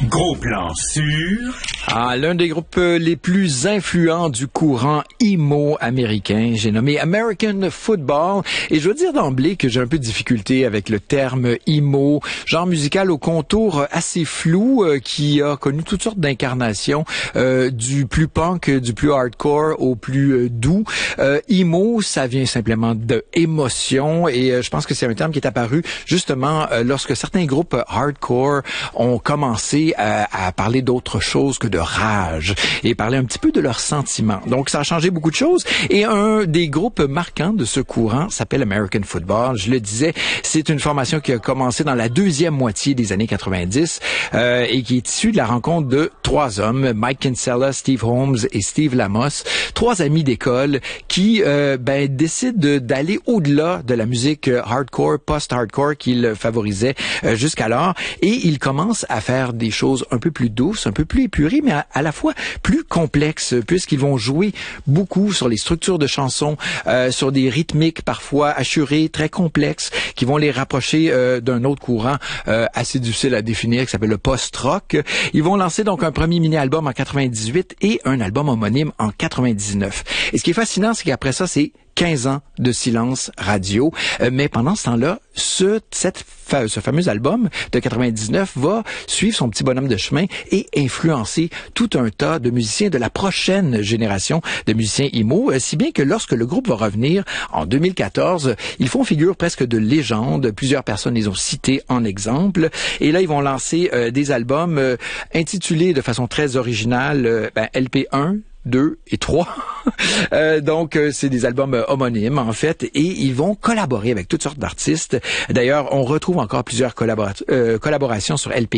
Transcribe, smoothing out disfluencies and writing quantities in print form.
Gros plan sur... L'un des groupes les plus influents du courant emo américain, j'ai nommé American Football, et je veux dire d'emblée que j'ai un peu de difficulté avec le terme emo, genre musical au contour assez flou, qui a connu toutes sortes d'incarnations, du plus punk, du plus hardcore au plus doux. Emo, ça vient simplement de émotion, et je pense que c'est un terme qui est apparu justement lorsque certains groupes hardcore ont commencé à parler d'autre chose que de rage et parler un petit peu de leurs sentiments. Donc, ça a changé beaucoup de choses. Et un des groupes marquants de ce courant s'appelle American Football. Je le disais, c'est une formation qui a commencé dans la deuxième moitié des années 90 et qui est issue de la rencontre de trois hommes, Mike Kinsella, Steve Holmes et Steve Lamos, trois amis d'école qui décident d'aller au-delà de la musique hardcore, post-hardcore qu'ils favorisaient jusqu'alors, et ils commencent à faire des choses un peu plus douces, un peu plus épurées, mais à la fois plus complexes, puisqu'ils vont jouer beaucoup sur les structures de chansons, sur des rythmiques parfois assurées, très complexes, qui vont les rapprocher d'un autre courant assez difficile à définir, qui s'appelle le post-rock. Ils vont lancer donc un premier mini-album en 98 et un album homonyme en 99. Et ce qui est fascinant, c'est qu'après ça, c'est 15 ans de silence radio. Mais pendant ce temps-là, ce fameux album de 99 va suivre son petit bonhomme de chemin et influencer tout un tas de musiciens de la prochaine génération de musiciens emo, si bien que lorsque le groupe va revenir en 2014, ils font figure presque de légende. Plusieurs personnes les ont cités en exemple. Et là, ils vont lancer des albums intitulés de façon très originale LP1, 2 et 3. Donc, c'est des albums homonymes, en fait, et ils vont collaborer avec toutes sortes d'artistes. D'ailleurs, on retrouve encore plusieurs collaborations sur LP